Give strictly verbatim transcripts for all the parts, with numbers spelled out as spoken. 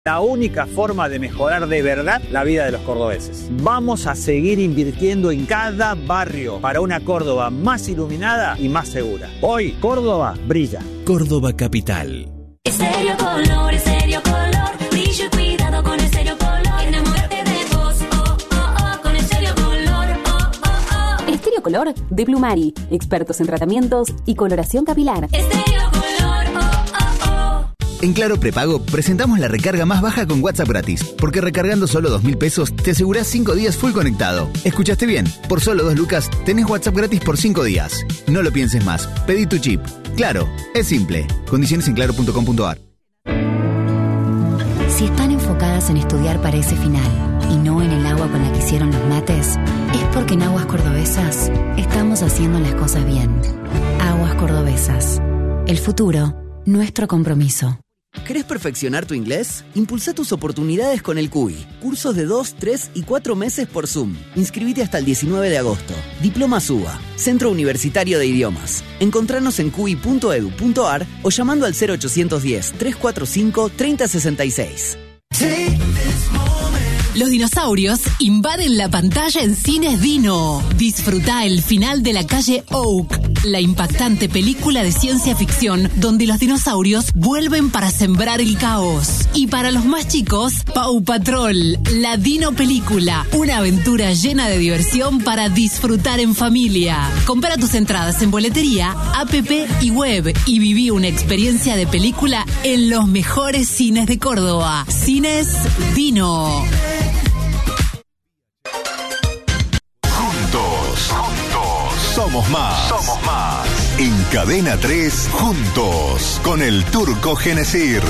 La única forma de mejorar de verdad la vida de los cordobeses. Vamos a seguir invirtiendo en cada barrio para una Córdoba más iluminada y más segura. Hoy, Córdoba brilla. Córdoba Capital. Estéreo Color, Estéreo Color, brillo y cuidado con Estéreo Color. Enamórate de vos, oh, oh, oh, con Estéreo Color, oh, oh, oh. Estéreo Color de Plumari, expertos en tratamientos y coloración capilar. Estéreo Color, oh, oh, oh. En Claro Prepago presentamos la recarga más baja con WhatsApp gratis, porque recargando solo dos mil pesos te asegurás cinco días full conectado. ¿Escuchaste bien? Por solo dos lucas tenés WhatsApp gratis por cinco días. No lo pienses más, pedí tu chip. Claro, es simple. Condiciones en claro punto com punto a r. Si están enfocadas en estudiar para ese final y no en el agua con la que hicieron los mates, es porque en Aguas Cordobesas estamos haciendo las cosas bien. Aguas Cordobesas. El futuro, nuestro compromiso. ¿Querés perfeccionar tu inglés? Impulsa tus oportunidades con el C U I. Cursos de dos, tres y cuatro meses por Zoom. Inscribite hasta el diecinueve de agosto. Diploma SUBA, Centro Universitario de Idiomas. Encontranos en Q I punto edu punto a r o llamando al cero ochocientos diez, trescientos cuarenta y cinco, treinta sesenta y seis. Los dinosaurios invaden la pantalla en Cines Dino. Disfruta el final de La calle Oak, la impactante película de ciencia ficción donde los dinosaurios vuelven para sembrar el caos. Y para los más chicos, Paw Patrol, la Dino película, una aventura llena de diversión para disfrutar en familia. Compra tus entradas en boletería, app y web y viví una experiencia de película en los mejores cines de Córdoba. Cines Dino. Somos más. Somos más. En Cadena tres, juntos, con el Turco Genesir.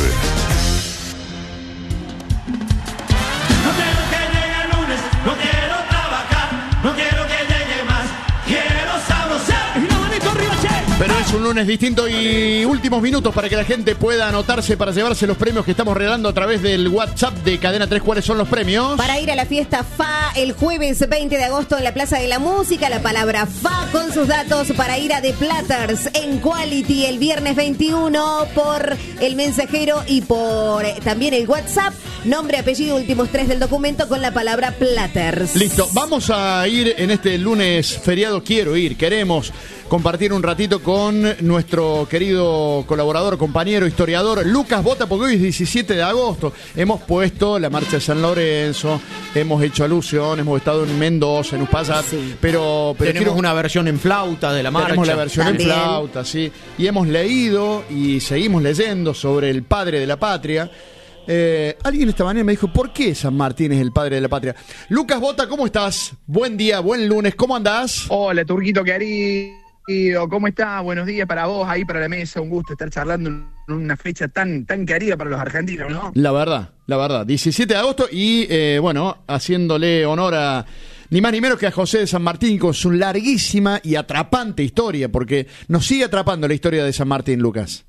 No quiero que llegue el lunes, no quiero trabajar, no quiero que llegue más, quiero sabrosar. Y no, manito arriba, che. Pero es un lunes distinto y últimos minutos para que la gente pueda anotarse para llevarse los premios que estamos regalando a través del WhatsApp de Cadena tres. ¿Cuáles son los premios? Para ir a la fiesta F A el jueves veinte de agosto en la Plaza de la Música, la palabra F A con sus datos para ir a The Platters en Quality el viernes veintiuno por el mensajero y por eh, también el WhatsApp, nombre, apellido, últimos tres del documento con la palabra Platters. Listo, vamos a ir en este lunes feriado, quiero ir, queremos compartir un ratito con nuestro querido colaborador, compañero, historiador, Lucas Bota, porque hoy es diecisiete de agosto. Hemos puesto la marcha de San Lorenzo, hemos hecho alusión, hemos estado en Mendoza, en Uspallata, sí. pero, pero tenemos quiero, una versión en flauta de la marcha. Tenemos la versión También. en flauta, sí. Y hemos leído y seguimos leyendo sobre el padre de la patria. Eh, alguien esta mañana me dijo, ¿por qué San Martín es el padre de la patria? Lucas Bota, ¿cómo estás? Buen día, buen lunes, ¿cómo andás? Hola, Turquito querido, ¿cómo estás? Buenos días para vos, ahí para la mesa, un gusto estar charlando en una fecha tan, tan querida para los argentinos, ¿no? La verdad, la verdad, diecisiete de agosto y, eh, bueno, haciéndole honor a ni más ni menos que a José de San Martín con su larguísima y atrapante historia, porque nos sigue atrapando la historia de San Martín, Lucas.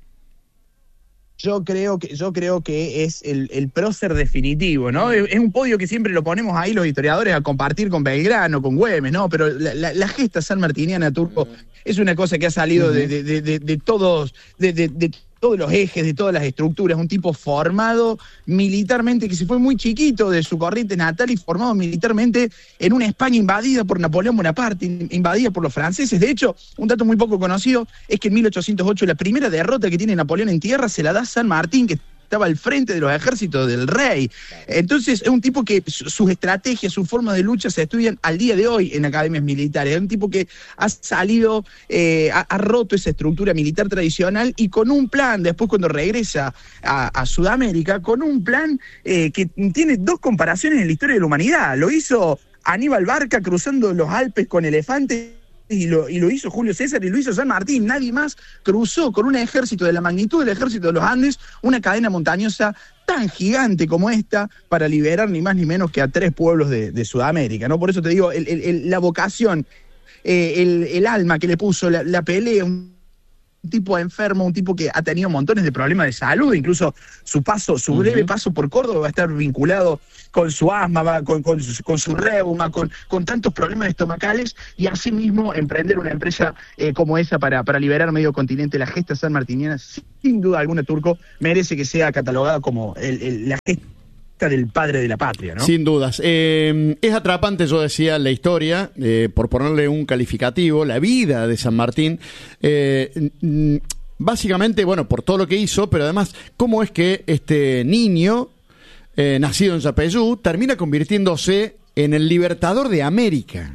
Yo creo que yo creo que es el, el prócer definitivo, ¿no? Es, es un podio que siempre lo ponemos ahí los historiadores a compartir con Belgrano, con Güemes, ¿no? Pero la, la, la gesta sanmartiniana, Turco, es una cosa que ha salido uh-huh. de, de, de, de, de todos, de, de, de todos los ejes, de todas las estructuras, un tipo formado militarmente, que se fue muy chiquito de su corriente natal y formado militarmente en una España invadida por Napoleón Bonaparte, invadida por los franceses. De hecho, un dato muy poco conocido es que en mil ochocientos ocho la primera derrota que tiene Napoleón en tierra se la da San Martín, que estaba al frente de los ejércitos del rey. Entonces es un tipo que sus estrategias, sus formas de lucha se estudian al día de hoy en academias militares. Es un tipo que ha salido, eh, ha, ha roto esa estructura militar tradicional y con un plan, después cuando regresa a, a Sudamérica, con un plan eh, que tiene dos comparaciones en la historia de la humanidad. Lo hizo Aníbal Barca cruzando los Alpes con elefantes, Y lo, y lo hizo Julio César y lo hizo San Martín. Nadie más cruzó con un ejército de la magnitud del ejército de los Andes una cadena montañosa tan gigante como esta para liberar ni más ni menos que a tres pueblos de, de Sudamérica, ¿no? Por eso te digo, el, el, el, la vocación, eh, el, el alma que le puso, la, la pelea, un un tipo enfermo, un tipo que ha tenido montones de problemas de salud, incluso su paso, su breve paso por Córdoba va a estar vinculado con su asma, va, con, con, su, con su reuma, con, con tantos problemas estomacales, y asimismo emprender una empresa eh, como esa para, para liberar medio continente. La gesta sanmartiniana, sin duda alguna, Turco, merece que sea catalogada como el, el, la gesta del padre de la patria, ¿no? Sin dudas. Eh, es atrapante, yo decía, la historia, eh, por ponerle un calificativo, la vida de San Martín. Eh, básicamente, bueno, por todo lo que hizo, pero además, cómo es que este niño, eh, nacido en Yapeyú, termina convirtiéndose en el libertador de América.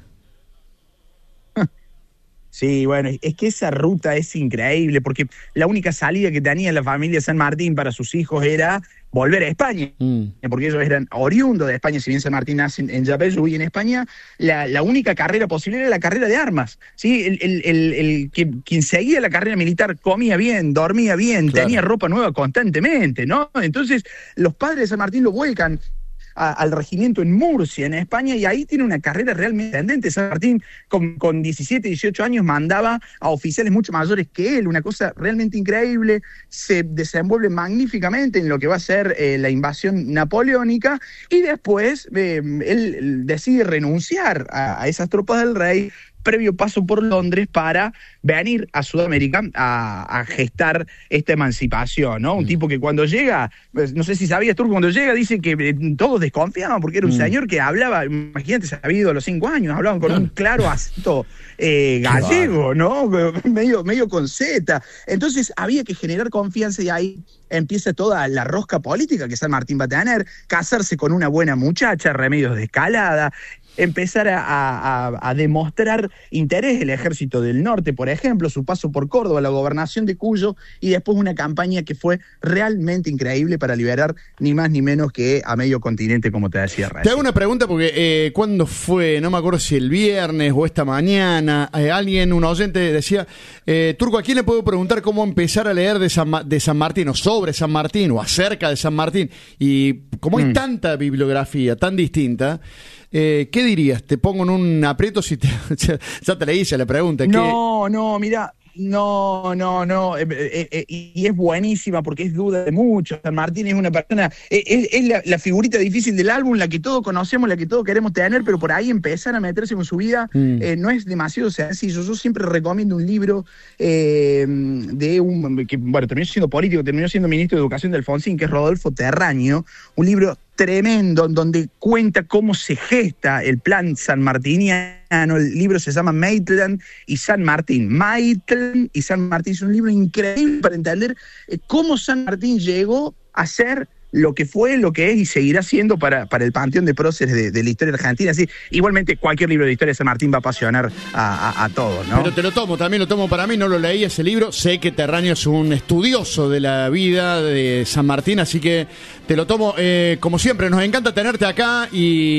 Sí, bueno, es que esa ruta es increíble, porque la única salida que tenía la familia San Martín para sus hijos era volver a España, mm. porque ellos eran oriundos de España, si bien San Martín nace en, en Yapeyú, y en España la, la única carrera posible era la carrera de armas, ¿sí? El, el, el, el que, quien seguía la carrera militar comía bien, dormía bien, claro, tenía ropa nueva constantemente, ¿no? Entonces los padres de San Martín lo vuelcan A, al regimiento en Murcia, en España, y ahí tiene una carrera realmente ascendente. San Martín con, con diecisiete, dieciocho años mandaba a oficiales mucho mayores que él, una cosa realmente increíble, se desenvuelve magníficamente en lo que va a ser eh, la invasión napoleónica, y después eh, él, él decide renunciar a, a esas tropas del rey, previo paso por Londres, para venir a Sudamérica a, a gestar esta emancipación, ¿no? Un mm. tipo que cuando llega, pues, no sé si sabías, Turco, cuando llega dice que eh, todos desconfiaban porque era un mm. señor que hablaba, imagínate, se había ido a los cinco años, hablaban con un claro acento eh, gallego, ¿no? medio, medio con Z. Entonces había que generar confianza, y ahí empieza toda la rosca política que San Martín va a tener, casarse con una buena muchacha, Remedios de Escalada, empezar a, a, a demostrar interés del Ejército del Norte, por ejemplo, su paso por Córdoba, la gobernación de Cuyo, y después una campaña que fue realmente increíble para liberar ni más ni menos que a medio continente, como te decía recién. Te hago una pregunta porque eh, ¿cuándo fue? No me acuerdo si el viernes o esta mañana, eh, alguien, un oyente decía, eh, Turco, ¿a quién le puedo preguntar cómo empezar a leer de San, de San Martín, o sobre San Martín, o acerca de San Martín? Y como hay mm. tanta bibliografía tan distinta, Eh, ¿qué dirías? ¿Te pongo en un aprieto si te, ya te le hice la pregunta? No, ¿qué? no, mira, no, no, no, eh, eh, eh, y es buenísima porque es duda de muchos. San Martín es una persona, eh, es, es la, la figurita difícil del álbum, la que todos conocemos, la que todos queremos tener, pero por ahí empezar a meterse con su vida mm. eh, no es demasiado sencillo. Yo siempre recomiendo un libro eh, de un, que bueno, terminó siendo político, terminó siendo ministro de Educación de Alfonsín, que es Rodolfo Terraño, un libro tremendo, donde cuenta cómo se gesta el plan sanmartiniano. El libro se llama Maitland y San Martín. Maitland y San Martín es un libro increíble para entender eh, cómo San Martín llegó a ser lo que fue, lo que es y seguirá siendo para, para el panteón de próceres de, de la historia argentina. Así, igualmente, cualquier libro de historia de San Martín va a apasionar a, a, a todos, ¿no? Pero te lo tomo, también lo tomo para mí, no lo leí ese libro. Sé que Terraño es un estudioso de la vida de San Martín, así que te lo tomo. Eh, como siempre, nos encanta tenerte acá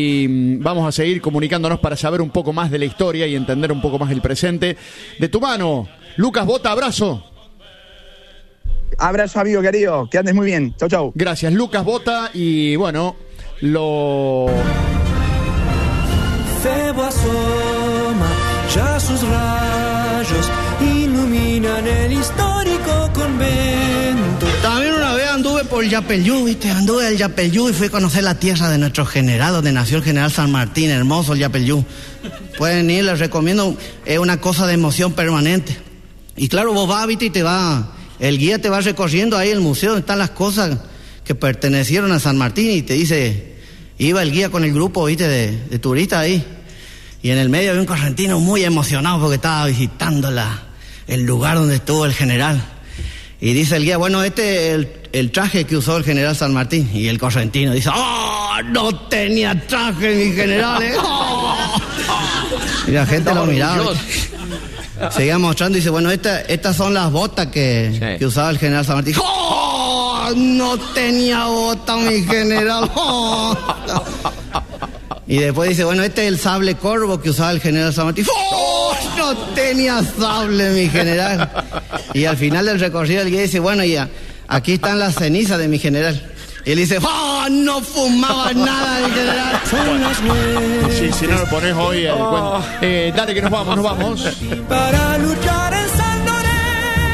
y vamos a seguir comunicándonos para saber un poco más de la historia y entender un poco más el presente. De tu mano, Lucas Bota, abrazo. Abrazo, amigo querido, que andes muy bien. Chau, chau. Gracias, Lucas Bota, y bueno, lo... Febo asoma, ya sus rayos iluminan el histórico convento. También una vez anduve por Yapeyú, ¿viste? Anduve al Yapeyú y fui a conocer la tierra de nuestro general, donde nació el general San Martín, hermoso el Yapeyú. Pueden ir, les recomiendo, es una cosa de emoción permanente. Y claro, vos vas, ¿viste? Y te va... El guía te va recorriendo ahí el museo donde están las cosas que pertenecieron a San Martín, y te dice, iba el guía con el grupo, viste, de, de turistas ahí, y en el medio había un correntino muy emocionado porque estaba visitando la, el lugar donde estuvo el general. Y dice el guía, bueno, este es el, el traje que usó el general San Martín. Y el correntino dice, ¡oh! No tenía traje mi general, ¿eh? ¡Oh! Y la gente lo miraba. Seguía mostrando y dice, bueno, esta, estas son las botas que, sí. que usaba el general San Martín. ¡Oh! No tenía botas mi general. ¡Oh! Y después dice, bueno, este es el sable corvo que usaba el general San Martín. ¡Oh! No tenía sable mi general. Y al final del recorrido el guía dice, bueno, ya, aquí están las cenizas de mi general. Y él dice, ¡oh! No fumaba nada mi general. Sí, si no lo pones hoy el oh. cuento. Eh, dale que nos vamos, nos vamos. Para luchar en San Lorenzo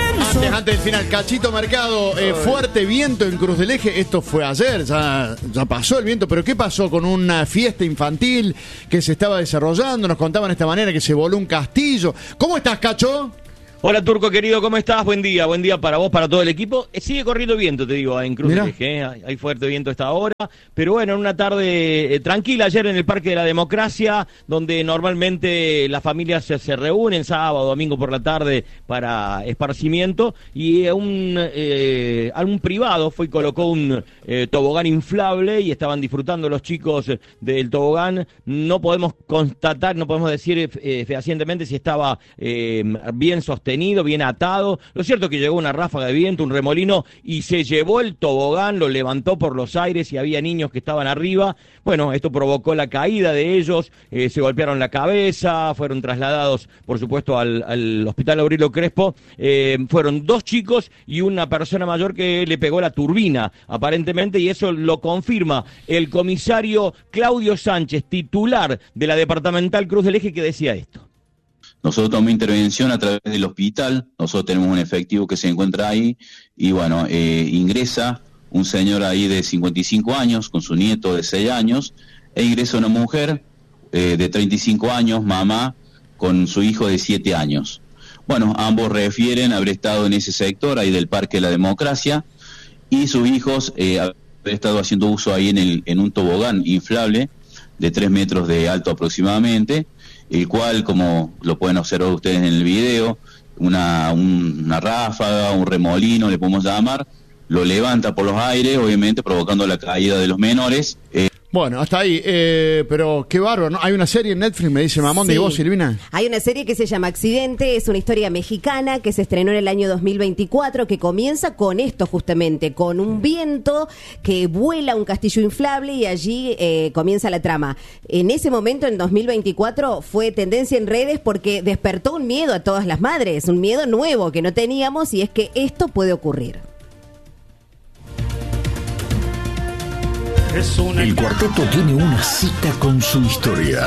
Antes, antes del final, Cachito Mercado, eh, fuerte viento en Cruz del Eje. Esto fue ayer, ya, ya pasó el viento, pero ¿qué pasó con una fiesta infantil que se estaba desarrollando? Nos contaban de esta manera que se voló un castillo. ¿Cómo estás, Cacho? Hola, Turco querido, ¿cómo estás? Buen día, buen día para vos, para todo el equipo. Eh, sigue corriendo viento, te digo, en Cruz del Eje, ¿eh? Hay fuerte viento a esta hora, pero bueno, en una tarde eh, tranquila ayer en el Parque de la Democracia, donde normalmente las familias se, se reúnen sábado, domingo por la tarde para esparcimiento, y eh, un, eh, un privado fue y colocó un eh, tobogán inflable y estaban disfrutando los chicos del tobogán. No podemos constatar, no podemos decir eh, fehacientemente si estaba eh, bien sostenido, bien atado. Lo cierto es que llegó una ráfaga de viento, un remolino, y se llevó el tobogán, lo levantó por los aires y había niños que estaban arriba. Bueno, esto provocó la caída de ellos, eh, se golpearon la cabeza, fueron trasladados, por supuesto, al, al Hospital Aurelio Crespo. Eh, fueron dos chicos y una persona mayor que le pegó la turbina, aparentemente, y eso lo confirma el comisario Claudio Sánchez, titular de la Departamental Cruz del Eje, que decía esto. Nosotros tomamos intervención a través del hospital, nosotros tenemos un efectivo que se encuentra ahí y bueno, eh, ingresa un señor ahí de cincuenta y cinco años con su nieto de seis años e ingresa una mujer eh, de treinta y cinco años, mamá, con su hijo de siete años. Bueno, ambos refieren haber estado en ese sector ahí del Parque de la Democracia y sus hijos eh, haber estado haciendo uso ahí en, el, en un tobogán inflable de tres metros de alto aproximadamente, el cual, como lo pueden observar ustedes en el video, una, un, una ráfaga, un remolino, le podemos llamar, lo levanta por los aires, obviamente provocando la caída de los menores. Eh, Bueno, hasta ahí, eh, pero qué bárbaro, ¿no? Hay una serie en Netflix, me dice Mamón, Sí. de vos, Silvina. Hay una serie que se llama Accidente, es una historia mexicana que se estrenó en el año dos mil veinticuatro, que comienza con esto justamente, con un viento que vuela un castillo inflable y allí eh, comienza la trama. En ese momento, en dos mil veinticuatro, fue tendencia en redes porque despertó un miedo a todas las madres, un miedo nuevo que no teníamos, y es que esto puede ocurrir. El cuarteto tiene una cita con su historia.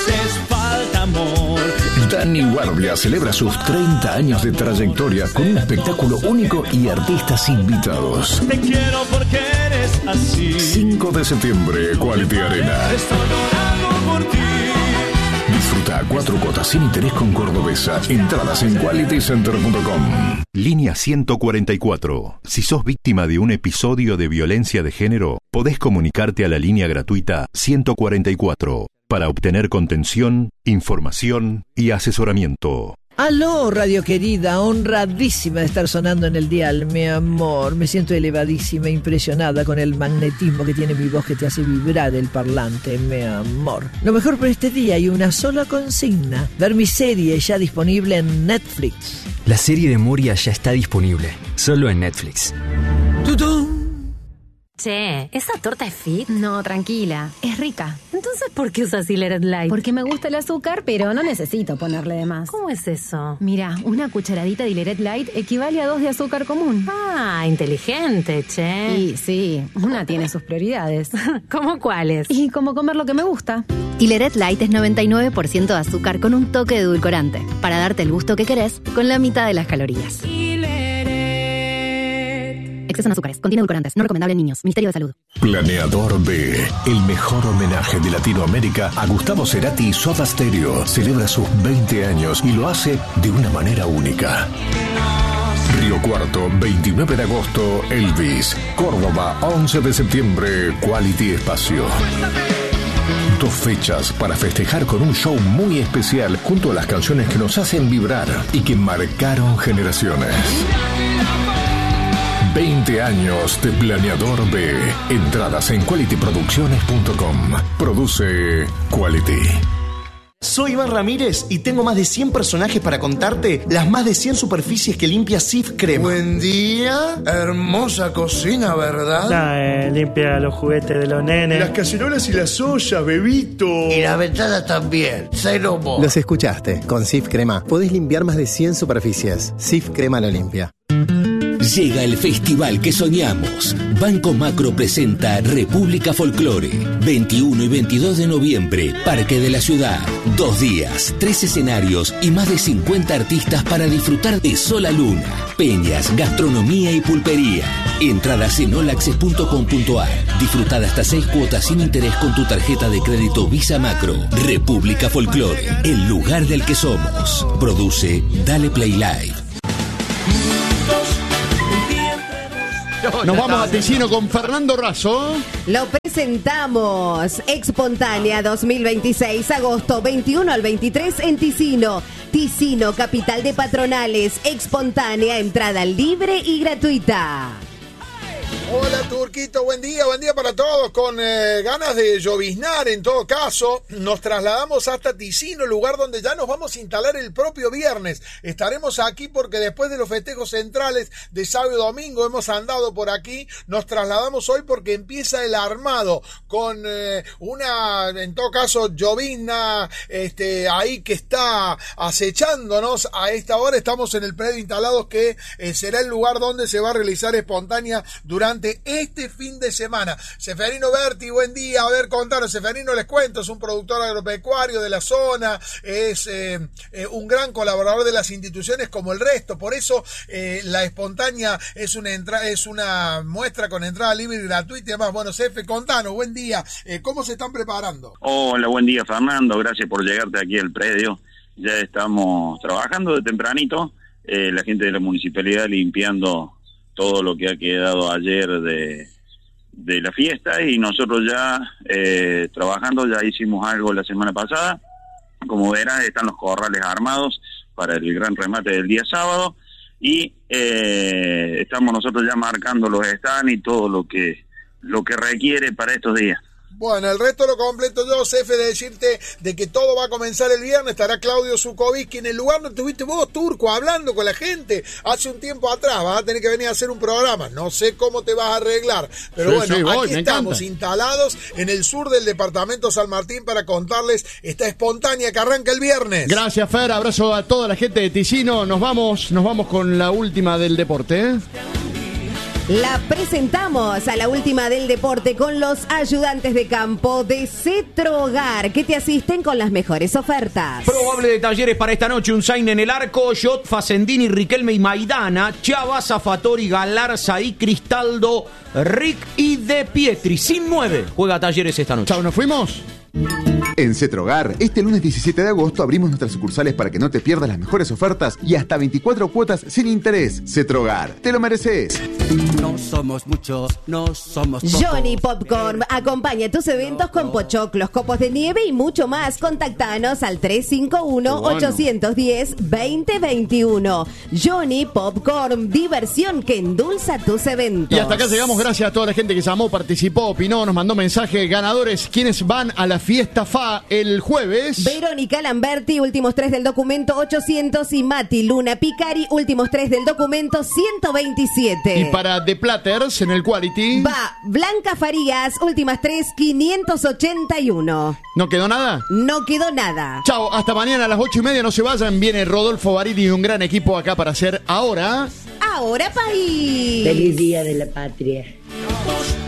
Dani Guardia celebra sus treinta años de trayectoria con un espectáculo único y artistas invitados. Te quiero porque eres así. cinco de septiembre, Quality Arena. Estoy llorando por ti. Disfruta a cuatro cuotas sin interés con Cordobesa. Entradas en quality center punto com. Línea ciento cuarenta y cuatro. Si sos víctima de un episodio de violencia de género, podés comunicarte a la línea gratuita ciento cuarenta y cuatro para obtener contención, información y asesoramiento. Aló, radio querida, honradísima de estar sonando en el dial, mi amor. Me siento elevadísima, impresionada con el magnetismo que tiene mi voz que te hace vibrar el parlante, mi amor. Lo mejor por este día hay una sola consigna: ver mi serie ya disponible en Netflix. La serie de Moria ya está disponible, solo en Netflix. ¡Tutún! Che, ¿esa torta es fit? No, tranquila, es rica. Entonces, ¿por qué usas Hileret Light? Porque me gusta el azúcar, pero no necesito ponerle de más. ¿Cómo es eso? Mira, una cucharadita de Hileret Light equivale a dos de azúcar común. Ah, inteligente, che. Y sí, una tiene sus prioridades. ¿Cómo cuáles? Y como comer lo que me gusta. Hileret Light es noventa y nueve por ciento de azúcar con un toque de edulcorante, para darte el gusto que querés con la mitad de las calorías. Exceso en azúcares, contiene edulcorantes, no recomendable en niños. Ministerio de Salud. Planeador B, el mejor homenaje de Latinoamérica a Gustavo Cerati y Soda Stereo, celebra sus veinte años y lo hace de una manera única. Río Cuarto, veintinueve de agosto, Elvis. Córdoba, once de septiembre, Quality Espacio. Dos fechas para festejar con un show muy especial junto a las canciones que nos hacen vibrar y que marcaron generaciones. veinte años de Planeador B. Entradas en quality producciones punto com. Produce Quality. Soy Iván Ramírez y tengo más de cien personajes para contarte las más de cien superficies que limpia Cif Crema. Buen día, hermosa cocina, ¿verdad? Nah, eh, limpia los juguetes de los nenes. Las cacerolas y las ollas, bebito. Y la ventana también, cero mo. Los escuchaste, con Cif Crema podés limpiar más de cien superficies. Cif Crema lo limpia. Llega el festival que soñamos. Banco Macro presenta República Folclore. veintiuno y veintidós de noviembre, Parque de la Ciudad. Dos días, tres escenarios y más de cincuenta artistas para disfrutar de sol a luna, peñas, gastronomía y pulpería. Entradas en olaxes punto com punto ar. Disfrutar hasta seis cuotas sin interés con tu tarjeta de crédito Visa Macro. República Folclore, el lugar del que somos. Produce Dale Play Live. Nos vamos a Ticino con Fernando Razo. Lo presentamos. Expontánea dos mil veintiséis, agosto veintiuno al veintitrés en Ticino. Ticino, capital de patronales. Expontánea, entrada libre y gratuita. Hola Turquito, buen día, buen día para todos. Con eh, ganas de lloviznar en todo caso, nos trasladamos hasta Ticino, lugar donde ya nos vamos a instalar el propio viernes. Estaremos aquí porque después de los festejos centrales de sábado y domingo hemos andado por aquí. Nos trasladamos hoy porque empieza el armado con eh, una, en todo caso, llovizna este, ahí que está acechándonos. A esta hora estamos en el predio instalados que eh, será el lugar donde se va a realizar Espontánea durante este fin de semana. Seferino Berti, buen día. A ver, contanos. Seferino, les cuento, es un productor agropecuario de la zona, es eh, eh, un gran colaborador de las instituciones como el resto. Por eso eh, la Espontánea es una entra es una muestra con entrada libre y gratuita y demás. Bueno, Sefe, contanos, buen día. Eh, ¿Cómo se están preparando? Hola, buen día, Fernando. Gracias por llegarte aquí al predio. Ya estamos trabajando de tempranito. Eh, la gente de la municipalidad limpiando todo lo que ha quedado ayer de, de la fiesta y nosotros ya eh, trabajando, ya hicimos algo la semana pasada. Como verán, están los corrales armados para el gran remate del día sábado y eh, estamos nosotros ya marcando los stands y todo lo que lo que requiere para estos días. Bueno, el resto lo completo yo, Cefe, de decirte de que todo va a comenzar el viernes. Estará Claudio Zukovic en el lugar donde estuviste vos, Turco, hablando con la gente hace un tiempo atrás. Vas a tener que venir a hacer un programa. No sé cómo te vas a arreglar, pero sí, bueno, sí, voy, aquí estamos instalados en el sur del departamento San Martín para contarles esta Espontánea que arranca el viernes. Gracias, Fer. Abrazo a toda la gente de Ticino. Nos vamos, nos vamos con la última del deporte, ¿eh? La presentamos a la última del deporte con los ayudantes de campo de Cetrogar, que te asisten con las mejores ofertas. Probable de talleres para esta noche: un Zain en el arco, Jot, Facendini, Riquelme y Maidana, Chava, Zafatori, Galarza y Cristaldo, Rick y De Pietri. Sin nueve, juega Talleres esta noche. Chao, ¿nos fuimos? En Cetrogar, este lunes diecisiete de agosto abrimos nuestras sucursales para que no te pierdas las mejores ofertas y hasta veinticuatro cuotas sin interés. Cetrogar, te lo mereces. No somos muchos, no somos pocos. Johnny Popcorn acompaña tus eventos con pochoclos, copos de nieve y mucho más. Contactanos al tres cinco uno, ocho uno cero, dos cero dos uno. Johnny Popcorn, diversión que endulza tus eventos. Y hasta acá llegamos, gracias a toda la gente que llamó, participó, opinó, nos mandó mensaje. Ganadores, quienes van a la fiesta F A el jueves. Verónica Lamberti, últimos tres del documento ochocientos, y Mati Luna Picari, últimos tres del documento ciento veintisiete. Y para The Platters en el Quality va Blanca Farías, últimas tres, quinientos ochenta y uno. ¿No quedó nada? No quedó nada. Chao, hasta mañana a las ocho y media, no se vayan. Viene Rodolfo Barili y un gran equipo acá para hacer Ahora. Ahora País. Feliz Día de la Patria.